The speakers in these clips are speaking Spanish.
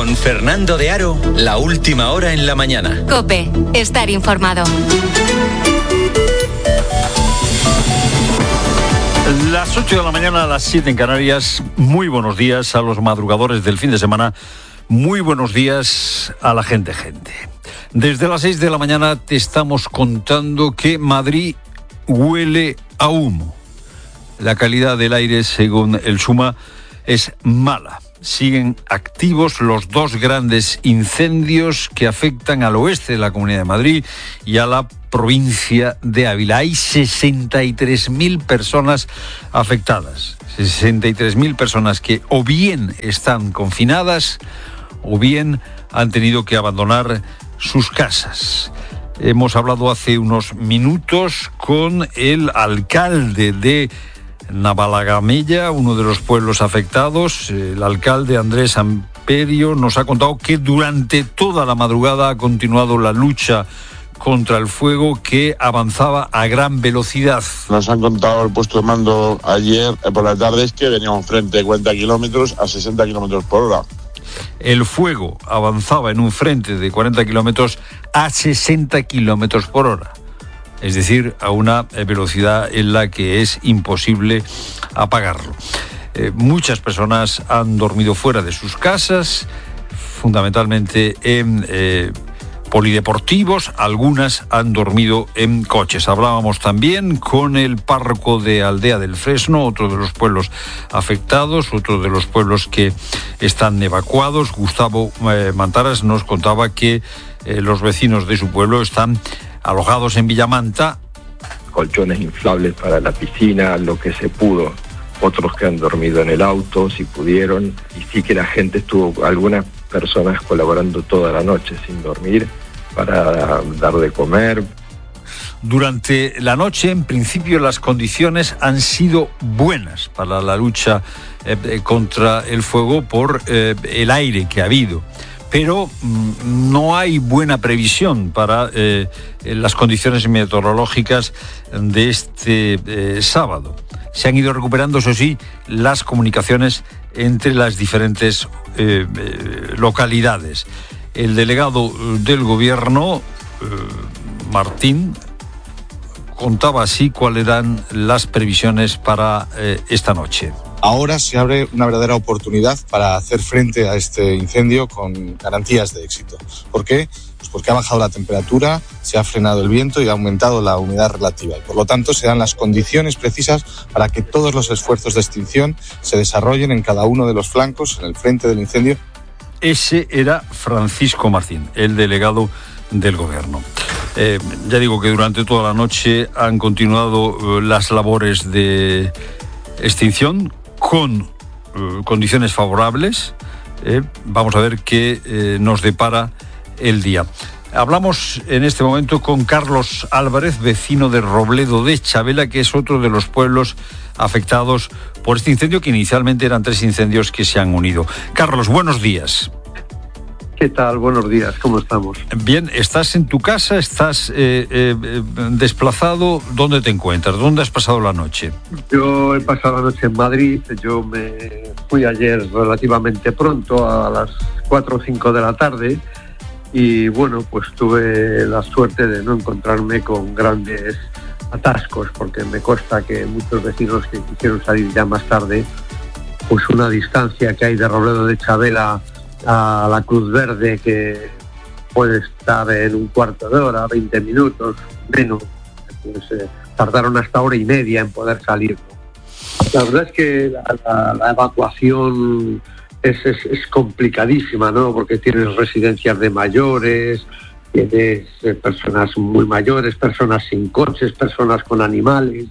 Con Fernando de Aro, la última hora en la mañana. COPE, estar informado. Las 8 de la mañana, a las 7 en Canarias. Muy buenos días a los madrugadores del fin de semana. Muy buenos días a la gente. Desde las 6 de la mañana te estamos contando que Madrid huele a humo. La calidad del aire, según el SUMA, es mala. Siguen activos los dos grandes incendios que afectan al oeste de la Comunidad de Madrid y a la provincia de Ávila. Hay 63.000 personas afectadas. 63.000 personas que o bien están confinadas o bien han tenido que abandonar sus casas. Hemos hablado hace unos minutos con el alcalde de Navalagamella, uno de los pueblos afectados. El alcalde Andrés Amperio nos ha contado que durante toda la madrugada ha continuado la lucha contra el fuego, que avanzaba a gran velocidad. Nos han contado el puesto de mando ayer por la tarde es que venía un frente de 40 kilómetros a 60 kilómetros por hora. El fuego avanzaba en un frente de 40 kilómetros a 60 kilómetros por hora. Es decir, a una velocidad en la que es imposible apagarlo. Muchas personas han dormido fuera de sus casas, fundamentalmente en polideportivos, algunas han dormido en coches. Hablábamos también con el párroco de Aldea del Fresno, otro de los pueblos afectados, otro de los pueblos que están evacuados. Gustavo Mantaras nos contaba que los vecinos de su pueblo están alojados en Villamanta. Colchones inflables para la piscina, lo que se pudo. Otros que han dormido en el auto, si pudieron. Y sí que la gente estuvo, algunas personas colaborando toda la noche sin dormir para dar de comer. Durante la noche, en principio, las condiciones han sido buenas para la lucha contra el fuego por el aire que ha habido. Pero no hay buena previsión para las condiciones meteorológicas de este sábado. Se han ido recuperando, eso sí, las comunicaciones entre las diferentes localidades. El delegado del gobierno, Martín, contaba así cuáles eran las previsiones para esta noche. Ahora se abre una verdadera oportunidad para hacer frente a este incendio con garantías de éxito. ¿Por qué? Pues porque ha bajado la temperatura, se ha frenado el viento y ha aumentado la humedad relativa. Y por lo tanto se dan las condiciones precisas para que todos los esfuerzos de extinción se desarrollen en cada uno de los flancos, en el frente del incendio. Ese era Francisco Martín, el delegado del gobierno. Ya digo que durante toda la noche han continuado las labores de extinción con condiciones favorables. Vamos a ver qué nos depara el día. Hablamos en este momento con Carlos Álvarez, vecino de Robledo de Chavela, que es otro de los pueblos afectados por este incendio, que inicialmente eran 3 incendios que se han unido. Carlos, buenos días. ¿Qué tal? Buenos días, ¿cómo estamos? Bien, ¿estás en tu casa? ¿Estás desplazado? ¿Dónde te encuentras? ¿Dónde has pasado la noche? Yo he pasado la noche en Madrid. Yo me fui ayer relativamente pronto, a las 4 o 5 de la tarde, y bueno, pues tuve la suerte de no encontrarme con grandes atascos, porque me consta que muchos vecinos que quisieron salir ya más tarde, pues una distancia que hay de Robledo de Chavela a la Cruz Verde, que puede estar en un cuarto de hora, 20 minutos, menos, pues tardaron hasta hora y media en poder salir. La verdad es que la evacuación es complicadísima, ¿no? Porque tienes residencias de mayores, tienes personas muy mayores, personas sin coches, personas con animales,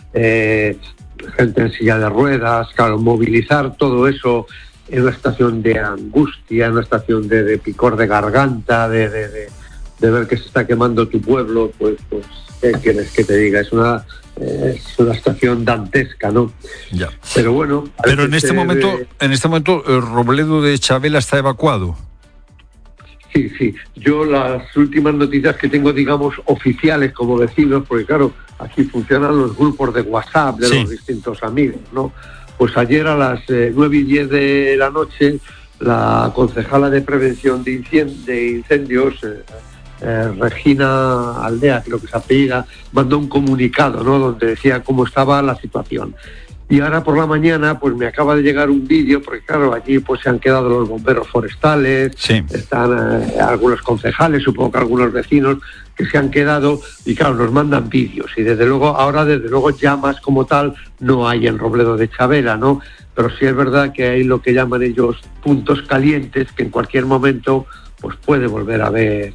gente en silla de ruedas. Claro, movilizar todo eso en una situación de angustia, en una situación de picor de garganta, de ver que se está quemando tu pueblo, pues ¿qué quieres que te diga? Es una situación dantesca, ¿no? Ya. Pero bueno. Pero en este momento, Robledo de Chavela está evacuado. Sí. Yo las últimas noticias que tengo, digamos, oficiales como vecinos, porque claro, aquí funcionan los grupos de WhatsApp de los distintos amigos, ¿no? Pues ayer a las 9:10 de la noche la concejala de prevención de incendios, Regina Aldea, creo que se apellida, mandó un comunicado, ¿no?, donde decía cómo estaba la situación. Y ahora por la mañana pues me acaba de llegar un vídeo, porque claro, allí pues se han quedado los bomberos forestales, sí, están algunos concejales, supongo que algunos vecinos que se han quedado, y claro, nos mandan vídeos, y desde luego llamas como tal no hay en Robledo de Chavela, ¿no? Pero sí es verdad que hay lo que llaman ellos puntos calientes, que en cualquier momento pues puede volver a haber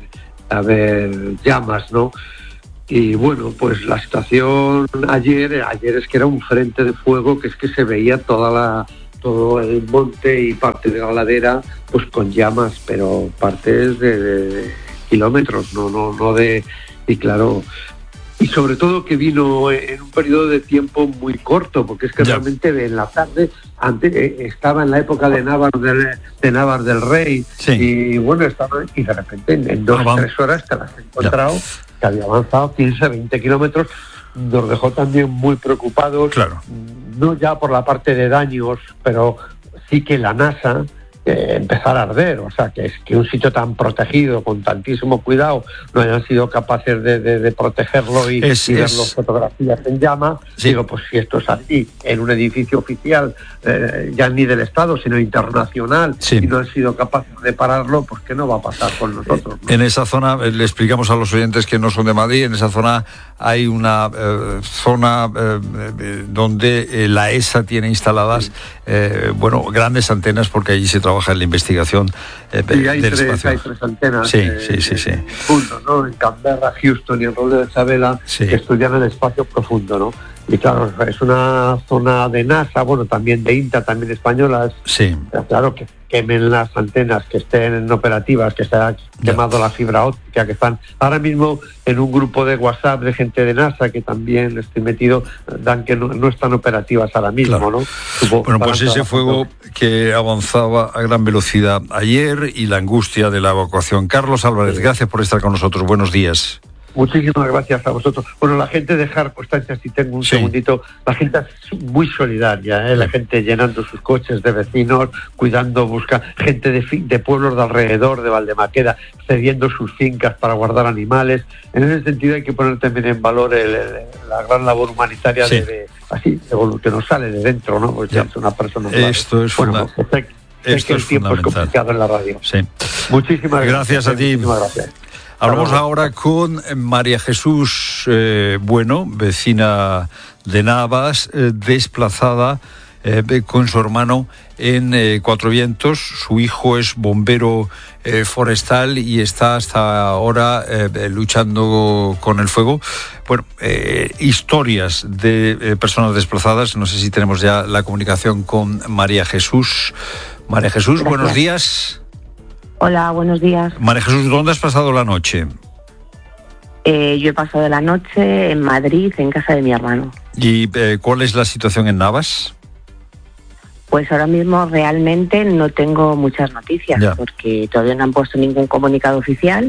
llamas, ¿no? Y bueno, pues la situación ayer es que era un frente de fuego, que es que se veía todo el monte y parte de la ladera pues con llamas, pero partes de kilómetros, no de... Y claro, y sobre todo que vino en un periodo de tiempo muy corto, porque es que realmente en la tarde, antes estaba en la época de Navar del Rey, sí, y bueno, y de repente en 2 o 3 horas te las has encontrado, que había avanzado 15, 20 kilómetros, nos dejó también muy preocupados, claro, no ya por la parte de daños, pero sí que la NASA empezar a arder, o sea, que es que un sitio tan protegido, con tantísimo cuidado, no hayan sido capaces de protegerlo y ver las fotografías en llama. Sí. Digo, pues si esto es así, en un edificio oficial, ya ni del Estado, sino internacional, sí, y no han sido capaces de pararlo, pues ¿qué no va a pasar con nosotros, ¿no? En esa zona, le explicamos a los oyentes que no son de Madrid, en esa zona hay una zona donde la ESA tiene instaladas, grandes antenas, porque allí se trabaja en la investigación del espacio. Hay 3 antenas. Sí. Profundo, ¿no? En Canberra, Houston y en Robledo de Chavela, sí, que estudian el espacio profundo, ¿no? Y claro, es una zona de NASA, bueno, también de INTA, también españolas. Sí. Claro, que quemen las antenas, que estén operativas, que se ha quemado la fibra óptica, que están ahora mismo en un grupo de WhatsApp de gente de NASA, que también estoy metido, dan que no están operativas ahora mismo, claro, ¿no? Bueno, pues ese fuego que avanzaba a gran velocidad ayer y la angustia de la evacuación. Carlos Álvarez, gracias por estar con nosotros. Buenos días. Muchísimas gracias a vosotros. Bueno, la gente de Jar Constancia, si tengo un segundito, la gente es muy solidaria, ¿eh? La gente llenando sus coches de vecinos, cuidando, buscando, gente de pueblos de alrededor, de Valdemaqueda, cediendo sus fincas para guardar animales. En ese sentido hay que poner también en valor la gran labor humanitaria que nos sale de dentro, ¿no? Porque es una persona... Esto es fundamental. Esto es tiempo fundamental. Es complicado en la radio. Sí. Muchísimas gracias. A ti. Muchísimas gracias. Hablamos ahora con María Jesús vecina de Navas, desplazada con su hermano en Cuatro Vientos. Su hijo es bombero forestal y está hasta ahora luchando con el fuego. Bueno, historias de personas desplazadas. No sé si tenemos ya la comunicación con María Jesús. María Jesús, gracias. Buenos días. Hola, buenos días. María Jesús, ¿dónde has pasado la noche? Yo he pasado la noche en Madrid, en casa de mi hermano. ¿Y cuál es la situación en Navas? Pues ahora mismo realmente no tengo muchas noticias, porque todavía no han puesto ningún comunicado oficial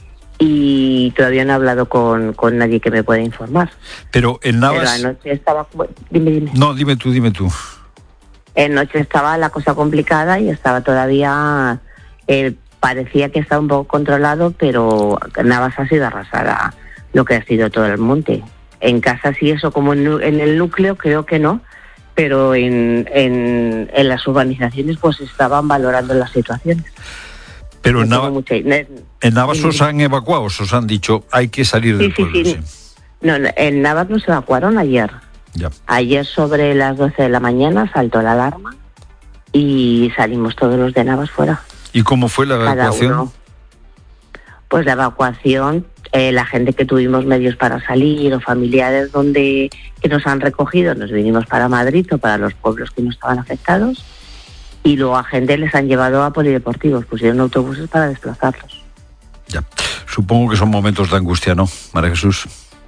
y todavía no he hablado con nadie que me pueda informar. Pero en Navas... Pero anoche estaba... Dime. No, dime tú. Anoche estaba la cosa complicada y estaba todavía... parecía que estaba un poco controlado, pero Navas ha sido arrasada, lo que ha sido todo el monte. En casa sí, eso como en el núcleo creo que no, pero en las urbanizaciones pues estaban valorando las situaciones. Pero en Navas os han evacuado, os han dicho hay que salir del pueblo. Sí. No, en Navas nos evacuaron ayer. Ya. Ayer sobre las 12 de la mañana saltó la alarma y salimos todos los de Navas fuera. ¿Y cómo fue la evacuación? Pues la evacuación, la gente que tuvimos medios para salir o familiares que nos han recogido, nos vinimos para Madrid o para los pueblos que no estaban afectados, y luego a gente les han llevado a polideportivos, pusieron autobuses para desplazarlos. Ya, supongo que son momentos de angustia, ¿no, María Jesús?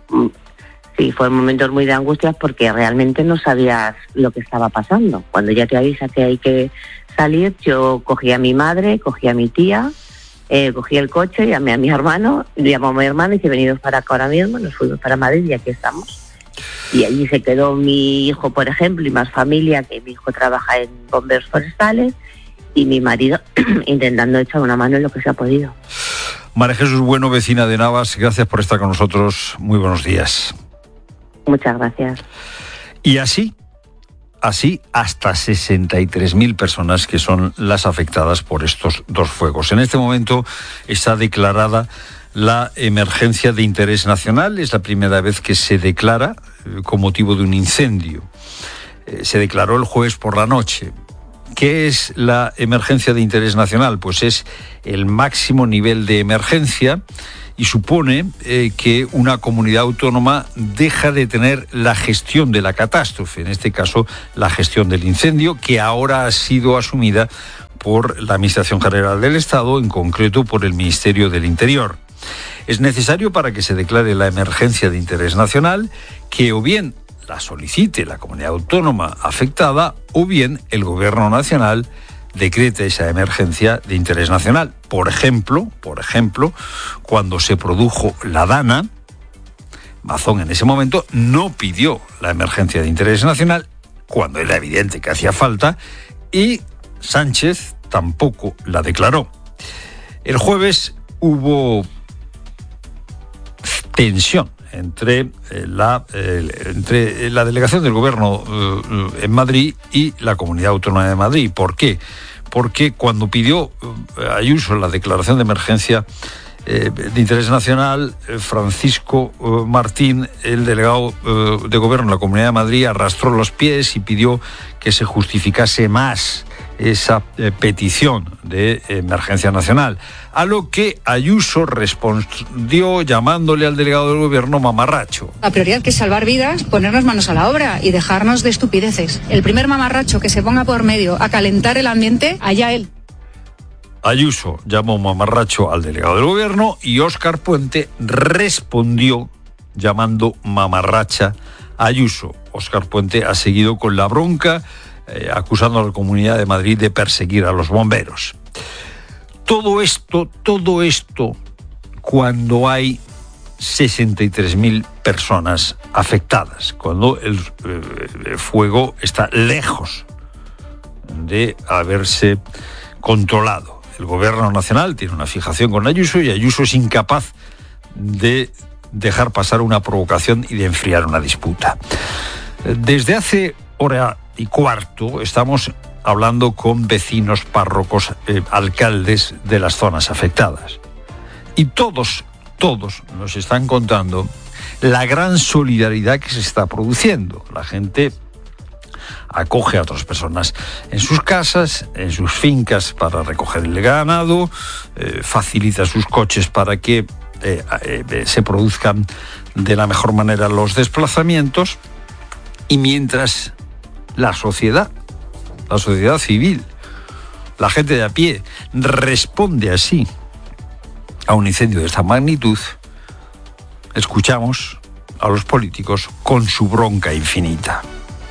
Sí, fueron momentos muy de angustia porque realmente no sabías lo que estaba pasando. Cuando ya te avisa que hay que salir, yo cogí a mi madre, cogí a mi tía, cogí el coche, llamé a mi hermano, llamó a mi hermano y dice, venidos para acá ahora mismo, nos fuimos para Madrid y aquí estamos. Y allí se quedó mi hijo, por ejemplo, y más familia, que mi hijo trabaja en bomberos forestales, y mi marido intentando echar una mano en lo que se ha podido. María Jesús Bueno, vecina de Navas, gracias por estar con nosotros. Muy buenos días. Muchas gracias. Y así hasta 63.000 personas que son las afectadas por estos dos fuegos. En este momento está declarada la emergencia de interés nacional. Es la primera vez que se declara con motivo de un incendio. Se declaró el jueves por la noche. ¿Qué es la emergencia de interés nacional? Pues es el máximo nivel de emergencia y supone que una comunidad autónoma deja de tener la gestión de la catástrofe, en este caso la gestión del incendio, que ahora ha sido asumida por la Administración General del Estado, en concreto por el Ministerio del Interior. Es necesario, para que se declare la emergencia de interés nacional, que o bien la solicite la comunidad autónoma afectada o bien el Gobierno Nacional decreta esa emergencia de interés nacional. Por ejemplo, cuando se produjo la Dana, Mazón en ese momento no pidió la emergencia de interés nacional cuando era evidente que hacía falta, y Sánchez tampoco la declaró. El jueves hubo tensión entre la delegación del Gobierno en Madrid y la Comunidad Autónoma de Madrid. ¿Por qué? Porque cuando pidió Ayuso la declaración de emergencia de interés nacional, Francisco Martín, el delegado de Gobierno de la Comunidad de Madrid, arrastró los pies y pidió que se justificase más esa petición de emergencia nacional, a lo que Ayuso respondió llamándole al delegado del Gobierno mamarracho. La prioridad, que es salvar vidas, ponernos manos a la obra y dejarnos de estupideces. El primer mamarracho que se ponga por medio a calentar el ambiente, allá él. Ayuso llamó mamarracho al delegado del Gobierno y Óscar Puente respondió llamando mamarracha a Ayuso. Óscar Puente ha seguido con la bronca, acusando a la Comunidad de Madrid de perseguir a los bomberos. Todo esto, cuando hay 63.000 personas afectadas, cuando el fuego está lejos de haberse controlado. El Gobierno Nacional tiene una fijación con Ayuso y Ayuso es incapaz de dejar pasar una provocación y de enfriar una disputa. Desde hace hora y cuarto estamos hablando con vecinos, párrocos, alcaldes de las zonas afectadas. Y todos nos están contando la gran solidaridad que se está produciendo. La gente acoge a otras personas en sus casas, en sus fincas para recoger el ganado, facilita sus coches para que se produzcan de la mejor manera los desplazamientos, y mientras la sociedad civil, la gente de a pie, responde así a un incendio de esta magnitud, escuchamos a los políticos con su bronca infinita.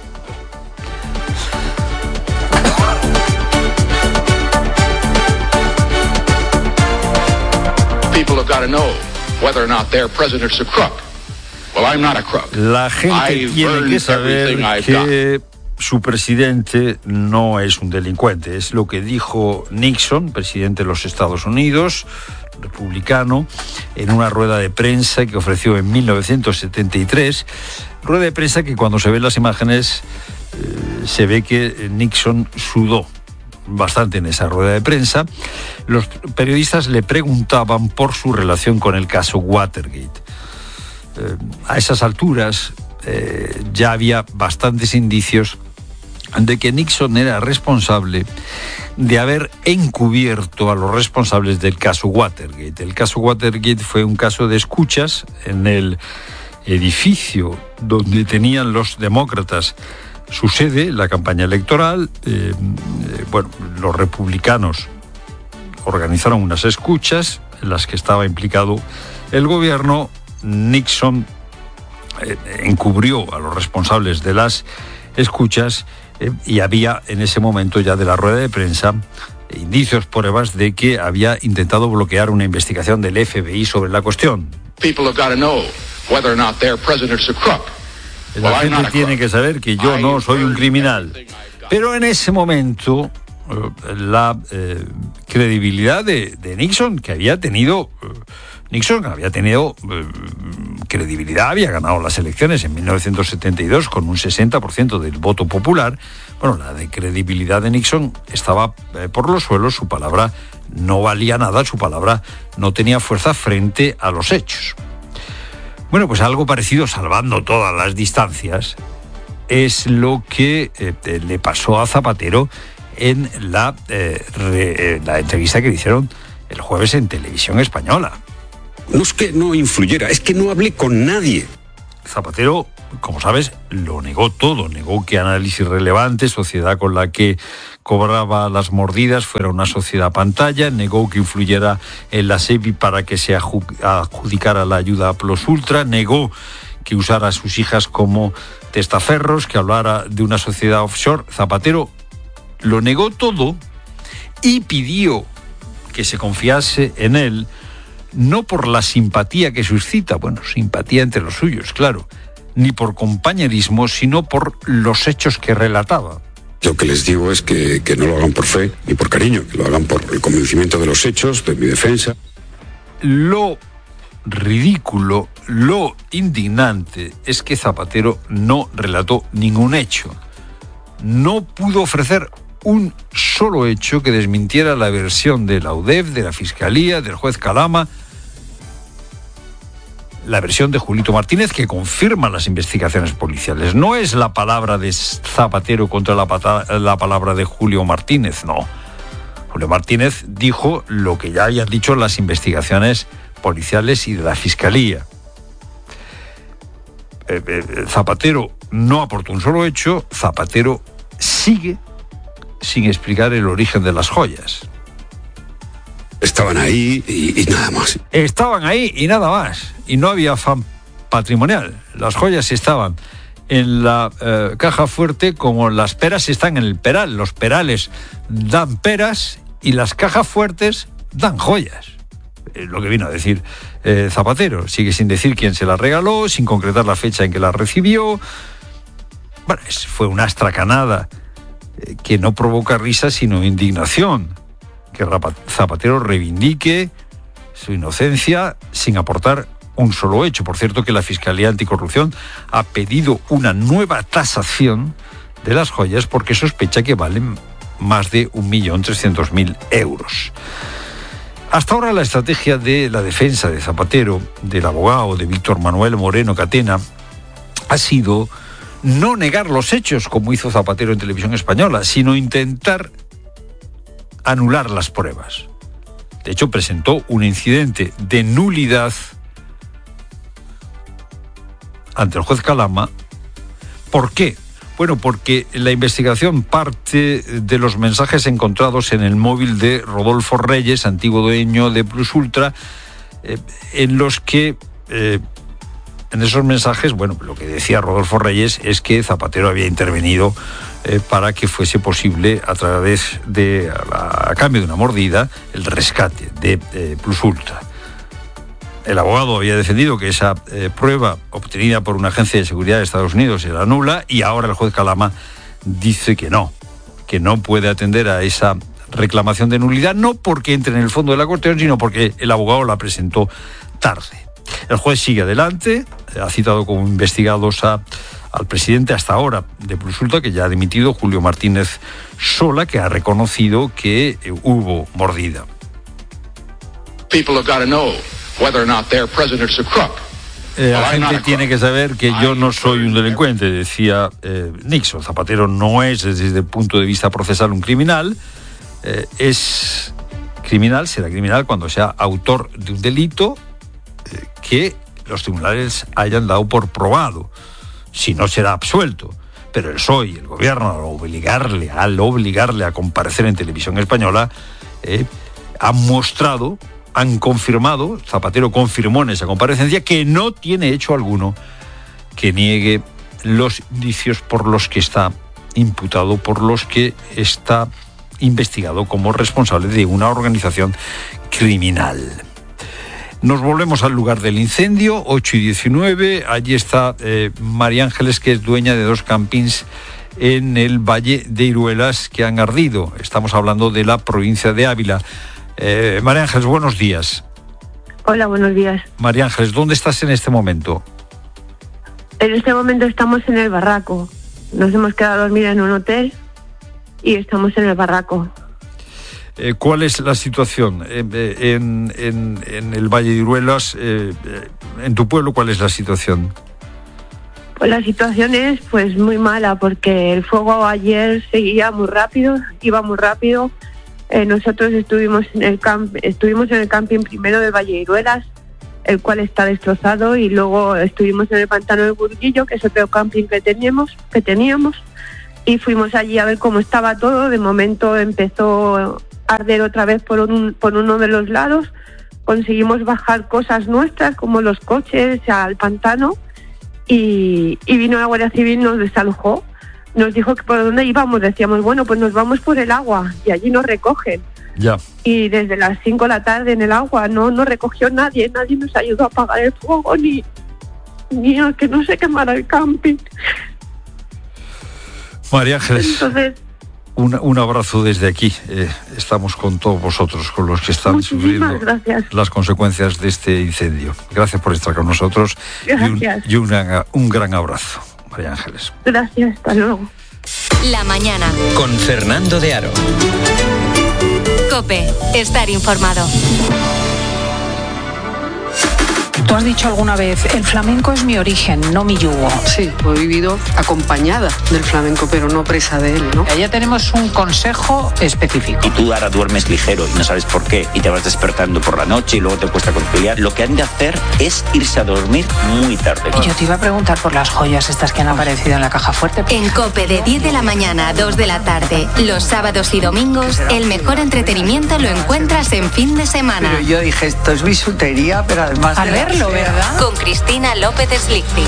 People have got to know whether or not their president's a crook. Well, I'm not a crook. La gente tiene que saber que su presidente no es un delincuente. Es lo que dijo Nixon, presidente de los Estados Unidos, republicano, en una rueda de prensa que ofreció en 1973. Rueda de prensa que, cuando se ven las imágenes, se ve que Nixon sudó bastante en esa rueda de prensa. Los periodistas le preguntaban por su relación con el caso Watergate. A esas alturas ya había bastantes indicios de que Nixon era responsable de haber encubierto a los responsables del caso Watergate. El caso Watergate fue un caso de escuchas en el edificio donde tenían los demócratas su sede, la campaña electoral. Los republicanos organizaron unas escuchas en las que estaba implicado el gobierno. Nixon encubrió a los responsables de las escuchas y había en ese momento ya de la rueda de prensa indicios, pruebas de que había intentado bloquear una investigación del FBI sobre la cuestión. La gente tiene que saber que yo no soy un criminal. Pero en ese momento la credibilidad de Nixon, que había tenido... Nixon había tenido credibilidad, había ganado las elecciones en 1972 con un 60% del voto popular. Bueno, la de credibilidad de Nixon estaba por los suelos, su palabra no valía nada, su palabra no tenía fuerza frente a los hechos. Bueno, pues algo parecido, salvando todas las distancias, es lo que le pasó a Zapatero en la entrevista que le hicieron el jueves en Televisión Española. No es que no influyera, es que no hablé con nadie. Zapatero, como sabes, lo negó todo. Negó que Análisis Relevante, sociedad con la que cobraba las mordidas, fuera una sociedad pantalla. Negó que influyera en la SEPI para que se adjudicara la ayuda a Plus Ultra. Negó que usara a sus hijas como testaferros, que hablara de una sociedad offshore. Zapatero lo negó todo y pidió que se confiase en él, no por la simpatía que suscita, bueno, simpatía entre los suyos, claro, ni por compañerismo, sino por los hechos que relataba. Lo que les digo es que no lo hagan por fe ni por cariño, que lo hagan por el convencimiento de los hechos, de mi defensa. Lo ridículo, lo indignante es que Zapatero no relató ningún hecho. No pudo ofrecer un solo hecho que desmintiera la versión de la UDEF, de la Fiscalía, del juez Calama, la versión de Julito Martínez, que confirma las investigaciones policiales. No es la palabra de Zapatero contra la palabra de Julio Martínez, no. Julio Martínez dijo lo que ya habían dicho las investigaciones policiales y de la Fiscalía. Zapatero no aportó un solo hecho. Zapatero sigue sin explicar el origen de las joyas. Estaban ahí y nada más. Estaban ahí y nada más. Y no había afán patrimonial. Las joyas estaban en la caja fuerte como las peras están en el peral. Los perales dan peras y las cajas fuertes dan joyas. Lo que vino a decir Zapatero. Sigue sin decir quién se las regaló, sin concretar la fecha en que las recibió. Bueno, fue una astracanada que no provoca risa sino indignación. Que Zapatero reivindique su inocencia sin aportar un solo hecho. Por cierto, que la Fiscalía Anticorrupción ha pedido una nueva tasación de las joyas porque sospecha que valen más de 1.300.000 euros. Hasta ahora la estrategia de la defensa de Zapatero, del abogado de Víctor Manuel Moreno Catena, ha sido no negar los hechos, como hizo Zapatero en Televisión Española, sino intentar anular las pruebas. De hecho, presentó un incidente de nulidad ante el juez Calama. ¿Por qué? Bueno, porque la investigación parte de los mensajes encontrados en el móvil de Rodolfo Reyes, antiguo dueño de Plus Ultra, en los que, en esos mensajes, bueno, lo que decía Rodolfo Reyes es que Zapatero había intervenido para que fuese posible, a través de, a cambio de una mordida, el rescate de Plus Ultra. El abogado había defendido que esa prueba obtenida por una agencia de seguridad de Estados Unidos era nula, y ahora el juez Calama dice que no puede atender a esa reclamación de nulidad, no porque entre en el fondo de la cuestión, sino porque el abogado la presentó tarde. El juez sigue adelante, ha citado como investigados al presidente hasta ahora de Plus Ultra, que ya ha dimitido, Julio Martínez Sola, que ha reconocido que hubo mordida. People have got to know whether or not their president's a crook. La gente tiene que saber que yo no soy un delincuente, decía Nixon. Zapatero no es, desde el punto de vista procesal, un criminal. Es criminal, será criminal cuando sea autor de un delito que los tribunales hayan dado por probado. Si no, será absuelto. Pero el PSOE y el gobierno, al obligarle a comparecer en Televisión Española, han confirmado, Zapatero confirmó en esa comparecencia, que no tiene hecho alguno que niegue los indicios por los que está imputado, por los que está investigado como responsable de una organización criminal. Nos volvemos al lugar del incendio, 8:19. Allí está María Ángeles, que es dueña de 2 campings en el Valle de Iruelas que han ardido. Estamos hablando de la provincia de Ávila. María Ángeles, buenos días. Hola, buenos días. María Ángeles, ¿dónde estás en este momento? En este momento estamos en el barraco. Nos hemos quedado a dormir en un hotel y estamos en el barraco. ¿Cuál es la situación en el Valle de Iruelas? En tu pueblo, ¿cuál es la situación? Pues la situación es pues muy mala porque el fuego ayer seguía muy rápido, iba muy rápido. Nosotros estuvimos en el camping primero del Valle de Iruelas, el cual está destrozado, y luego estuvimos en el pantano del Burguillo, que es otro camping que teníamos, y fuimos allí a ver cómo estaba todo. De momento empezó a arder otra vez por uno de los lados. Conseguimos bajar cosas nuestras, como los coches, al pantano, y vino la Guardia Civil, nos desalojó. Nos dijo que por dónde íbamos. Decíamos, bueno, pues nos vamos por el agua, y allí nos recogen. Ya. Y desde las 5 de la tarde en el agua no recogió nadie nos ayudó a apagar el fuego, ni a que no se quemara el camping. María Ángeles, entonces, un abrazo desde aquí. Estamos con todos vosotros, con los que están sufriendo las consecuencias de este incendio. Gracias por estar con nosotros. Gracias. Y un gran abrazo, María Ángeles. Gracias, hasta luego. La mañana. Con Fernando de Aro. COPE. Estar informado. Tú has dicho alguna vez, el flamenco es mi origen, no mi yugo. Sí, he vivido acompañada del flamenco, pero no presa de él, ¿no? Allá tenemos un consejo específico. Y tú ahora duermes ligero y no sabes por qué, y te vas despertando por la noche y luego te cuesta conciliar. Lo que han de hacer es irse a dormir muy tarde. Y yo te iba a preguntar por las joyas estas que han aparecido en la caja fuerte. En COPE, de 10 de la mañana a 2 de la tarde, los sábados y domingos, el mejor entretenimiento lo encuentras en fin de semana. Pero yo dije, esto es bisutería, pero además al verlo, ¿verdad? Con Cristina López Slichting.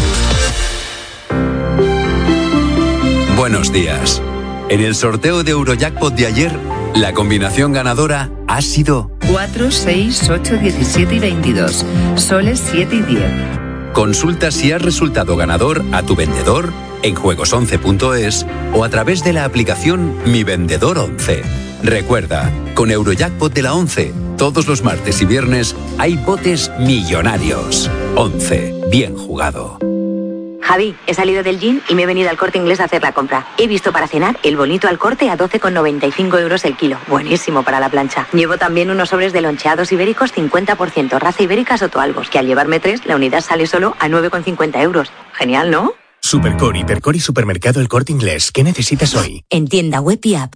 Buenos días. En el sorteo de Eurojackpot de ayer, la combinación ganadora ha sido 4, 6, 8, 17 y 22. Soles 7 y 10. Consulta si has resultado ganador a tu vendedor en juegos11.es o a través de la aplicación Mi Vendedor 11. Recuerda, con Eurojackpot de la 11, todos los martes y viernes hay botes millonarios. 11. Bien jugado. Javi, he salido del gym y me he venido al Corte Inglés a hacer la compra. He visto para cenar el bonito al corte a 12,95 euros el kilo. Buenísimo para la plancha. Llevo también unos sobres de loncheados ibéricos 50%, raza ibérica Sotoalbos, que al llevarme 3, la unidad sale solo a 9,50 euros. Genial, ¿no? Supercore, Hipercore y Supermercado El Corte Inglés. ¿Qué necesitas hoy? En tienda web y app.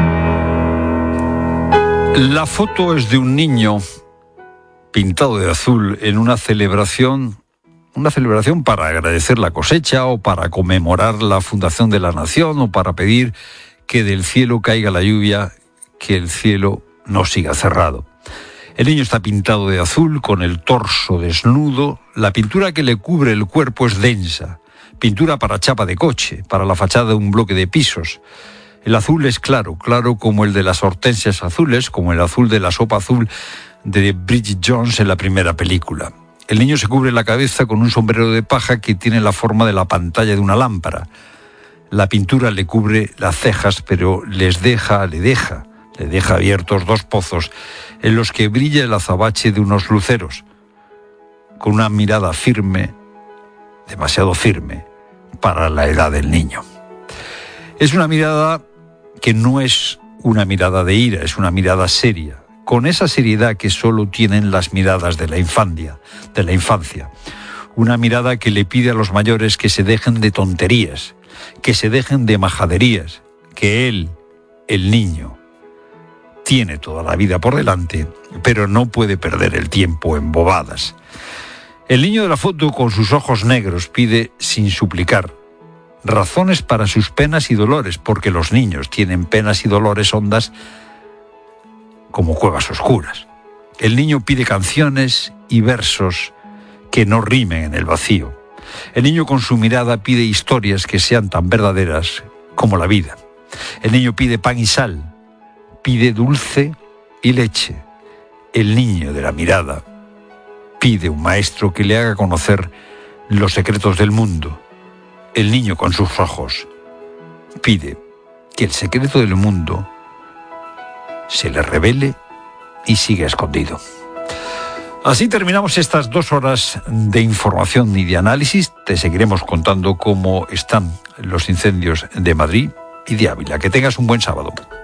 La foto es de un niño pintado de azul en una celebración para agradecer la cosecha o para conmemorar la fundación de la nación o para pedir que del cielo caiga la lluvia, que el cielo no siga cerrado. El niño está pintado de azul con el torso desnudo. La pintura que le cubre el cuerpo es densa, pintura para chapa de coche, para la fachada de un bloque de pisos. El azul es claro como el de las hortensias azules, como el azul de la sopa azul de Bridget Jones en la primera película. El niño se cubre la cabeza con un sombrero de paja que tiene la forma de la pantalla de una lámpara. La pintura le cubre las cejas, pero le deja abiertos 2 pozos en los que brilla el azabache de unos luceros, con una mirada firme, demasiado firme para la edad del niño. Es una mirada que no es una mirada de ira, es una mirada seria, con esa seriedad que solo tienen las miradas de la infancia. Una mirada que le pide a los mayores que se dejen de tonterías, que se dejen de majaderías, que él, el niño, tiene toda la vida por delante, pero no puede perder el tiempo en bobadas. El niño de la foto, con sus ojos negros, pide sin suplicar razones para sus penas y dolores, porque los niños tienen penas y dolores hondas como cuevas oscuras. El niño pide canciones y versos que no rimen en el vacío. El niño con su mirada pide historias que sean tan verdaderas como la vida. El niño pide pan y sal, pide dulce y leche. El niño de la mirada pide un maestro que le haga conocer los secretos del mundo. El niño con sus ojos pide que el secreto del mundo se le revele y siga escondido. Así terminamos estas 2 horas de información y de análisis. Te seguiremos contando cómo están los incendios de Madrid y de Ávila. Que tengas un buen sábado.